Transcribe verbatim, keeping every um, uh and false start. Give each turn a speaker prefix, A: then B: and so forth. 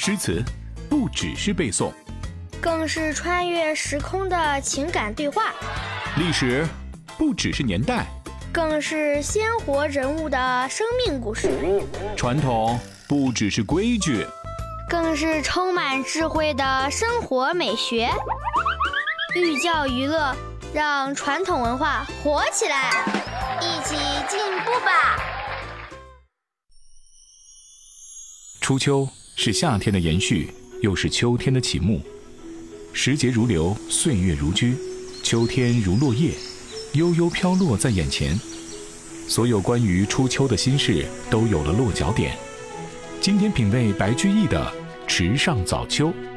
A: 诗词不只是背诵，
B: 更是穿越时空的情感对话；
A: 历史不只是年代，
B: 更是鲜活人物的生命故事；
A: 传统不只是规矩，
B: 更是充满智慧的生活美学。寓教于乐，让传统文化活起来，一起进步吧！
A: 初秋是夏天的延续，又是秋天的启幕。时节如流，岁月如驹，秋天如落叶，悠悠飘落在眼前。所有关于初秋的心事都有了落脚点。今天品味白居易的《池上早秋》。